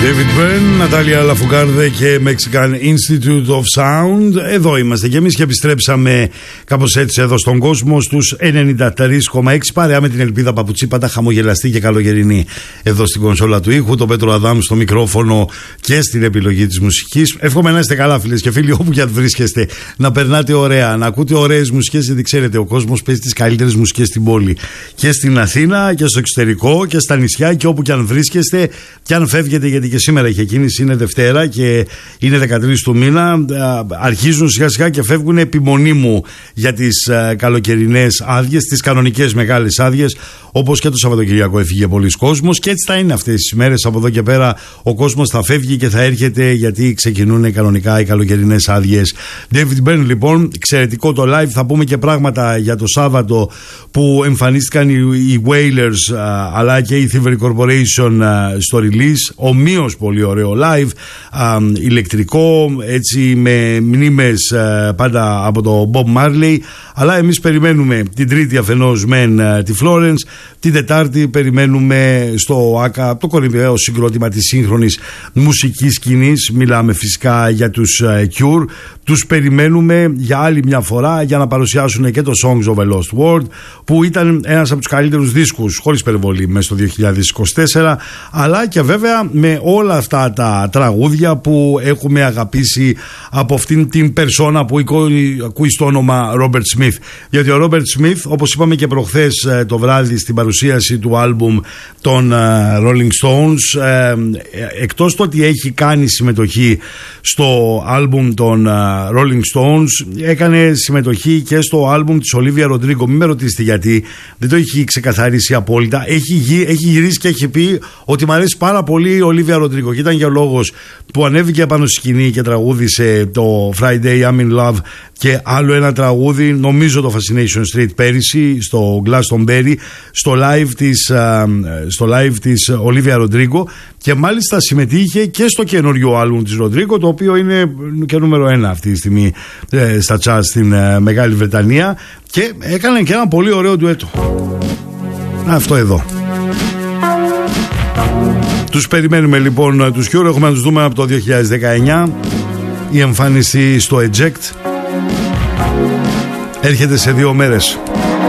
David Byrne, Νατάλια Λαφουγκάρδε και Mexican Institute of Sound. Εδώ είμαστε και εμείς και επιστρέψαμε κάπως έτσι εδώ στον κόσμο στους 93,6, παρέα με την Ελπίδα Παπουτσί, πάντα χαμογελαστή και καλογερινή εδώ στην κονσόλα του ήχου, τον Πέτρο Αδάμ στο μικρόφωνο και στην επιλογή της μουσικής. Εύχομαι να είστε καλά, φίλες και φίλοι, όπου και αν βρίσκεστε, να περνάτε ωραία, να ακούτε ωραίες μουσικές, γιατί ξέρετε, ο κόσμος παίζει τις καλύτερες μουσικές στην πόλη, και στην Αθήνα και στο εξωτερικό και στα νησιά και όπου και αν βρίσκεστε, και αν φεύγετε, γιατί και σήμερα είχε κίνηση, είναι Δευτέρα και είναι 13 του μήνα. Αρχίζουν σιγά σιγά και φεύγουν επιμονή μου για τις καλοκαιρινές άδειες, τις κανονικές μεγάλες άδειες, όπως και το Σαββατοκυριακό έφυγε πολλοί κόσμος, και έτσι θα είναι αυτές τις ημέρες. Από εδώ και πέρα ο κόσμος θα φεύγει και θα έρχεται, γιατί ξεκινούν κανονικά οι καλοκαιρινές άδειες. David Byrne, λοιπόν, εξαιρετικό το live. Θα πούμε και πράγματα για το Σάββατο που εμφανίστηκαν οι Wailers αλλά και η Thievery Corporation στο release. Ομοίως πολύ ωραίο live, ηλεκτρικό, έτσι, με μνήμες πάντα από το Bob Marley. Αλλά εμείς περιμένουμε την Τρίτη αφενός μεν τη Florence, την Τετάρτη περιμένουμε στο ΆΚΑ το κορυφαίο συγκρότημα της σύγχρονης μουσικής σκηνής. Μιλάμε φυσικά για τους Cure. Τους περιμένουμε για άλλη μια φορά για να παρουσιάσουν και το Songs of a Lost World, που ήταν ένας από τους καλύτερους δίσκους, χωρίς υπερβολή, μέσα στο 2024, αλλά και βέβαια με όλα αυτά τα τραγούδια που έχουμε αγαπήσει από αυτήν την περσόνα που ακούει στο όνομα Robert Smith. Γιατί ο Robert Smith, όπως είπαμε και προχθές το βράδυ στην παρουσίαση του άλμπουμ των Rolling Stones, εκτός το ότι έχει κάνει συμμετοχή στο άλμπουμ των Rolling Stones, έκανε συμμετοχή και στο άλμπουμ της Olivia Rodrigo. Μην με ρωτήσετε γιατί, δεν το έχει ξεκαθαρίσει απόλυτα. Έχει γυρίσει και έχει πει ότι μου αρέσει πάρα πολύ η Olivia Rodrigo, και ήταν και ο λόγος που ανέβηκε πάνω στη σκηνή και τραγούδισε το Friday I'm in Love και άλλο ένα τραγούδι, νομίζω το Fascination Street, πέρυσι στο Glastonbury, στο live της Olivia Rodrigo, και μάλιστα συμμετείχε και στο καινούριο άλμπουμ της Rodrigo, το οποίο είναι και νούμερο 1 αυτή τη στιγμή στα charts στην Μεγάλη Βρετανία, και έκανε και ένα πολύ ωραίο ντουέτο. Αυτό εδώ. Τους περιμένουμε λοιπόν τους Cure, έχουμε να τους δούμε από το 2019. Η εμφάνιση στο Eject έρχεται σε 2 μέρες.